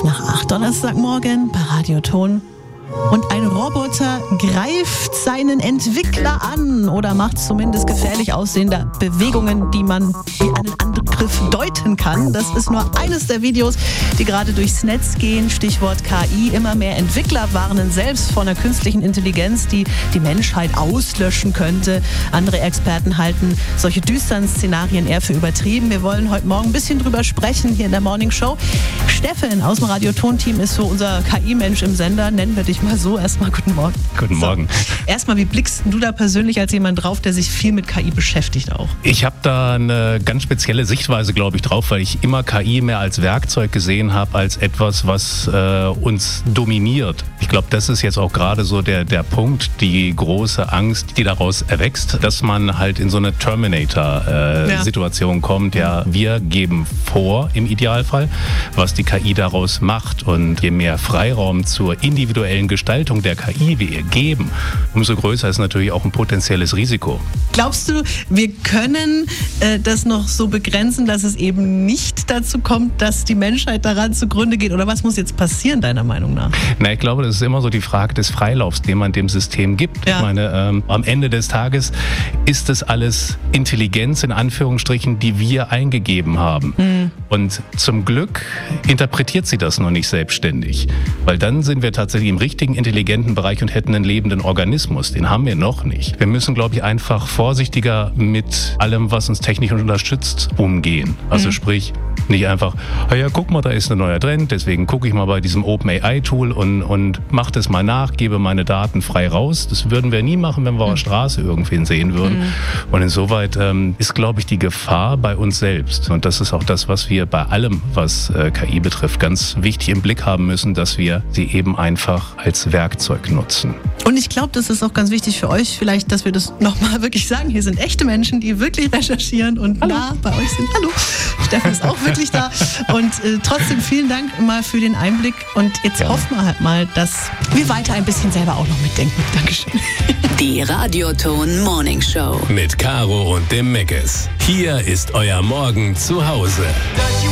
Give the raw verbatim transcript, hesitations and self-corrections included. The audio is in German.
nach acht Donnerstagmorgen bei Radio Ton. Und ein Roboter greift seinen Entwickler an oder macht zumindest gefährlich aussehende Bewegungen, die man wie einen Angriff deuten kann. Das ist nur eines der Videos, die gerade durchs Netz gehen. Stichwort K I. Immer mehr Entwickler warnen selbst vor einer künstlichen Intelligenz, die die Menschheit auslöschen könnte. Andere Experten halten solche düsteren Szenarien eher für übertrieben. Wir wollen heute Morgen ein bisschen drüber sprechen hier in der Morning Show. Steffen aus dem Radio-Ton-Team ist so unser K I-Mensch im Sender. Nennen wir dich mal so. Erstmal guten Morgen. Guten Morgen. So. Erstmal, wie blickst du da persönlich als jemand drauf, der sich viel mit K I beschäftigt auch? Ich habe da eine ganz spezielle Sichtweise, glaube ich, drauf, weil ich immer K I mehr als Werkzeug gesehen habe, als etwas, was äh, uns dominiert. Ich glaube, das ist jetzt auch gerade so der, der Punkt, die große Angst, die daraus erwächst, dass man halt in so eine Terminator-Situation äh, ja. kommt. Ja, wir geben vor, im Idealfall, was die K I daraus macht. Und je mehr Freiraum zur individuellen Gestaltung der K I wir ihr geben, umso größer ist natürlich auch ein potenzielles Risiko. Glaubst du, wir können äh, das noch so begrenzen, dass es eben nicht dazu kommt, dass die Menschheit daran zugrunde geht? Oder was muss jetzt passieren, deiner Meinung nach? Na, ich glaube, das ist immer so die Frage des Freilaufs, den man dem System gibt. Ja. Ich meine, ähm, am Ende des Tages ist das alles Intelligenz, in Anführungsstrichen, die wir eingegeben haben. Mhm. Und zum Glück interpretiert sie das noch nicht selbstständig. Weil dann sind wir tatsächlich im richtigen intelligenten Bereich und hätten einen lebenden Organismus. Den haben wir noch nicht. Wir müssen, glaube ich, einfach vorsichtiger mit allem, was uns technisch unterstützt, umgehen. Also mhm. sprich, nicht einfach, ah ja, guck mal, da ist ein neuer Trend, deswegen gucke ich mal bei diesem OpenAI-Tool und, und mach das mal nach, gebe meine Daten frei raus. Das würden wir nie machen, wenn wir mhm. auf der Straße irgendwen sehen würden. Mhm. Und insoweit ähm, ist, glaube ich, die Gefahr bei uns selbst. Und das ist auch das, was wir bei allem, was äh, K I betrifft, ganz wichtig im Blick haben müssen, dass wir sie eben einfach als Werkzeug nutzen. Und ich glaube, das ist auch ganz wichtig für euch vielleicht, dass wir das nochmal wirklich sagen. Hier sind echte Menschen, die wirklich recherchieren und Hallo. nah bei euch sind. Hallo, Steffen ist auch wirklich da. Und äh, trotzdem vielen Dank mal für den Einblick. Und jetzt ja. hoffen wir halt mal, dass wir weiter ein bisschen selber auch noch mitdenken. Dankeschön. Die Radio-Ton Morning Show. Mit Caro und dem Meckes. Hier ist euer Morgen zu Hause.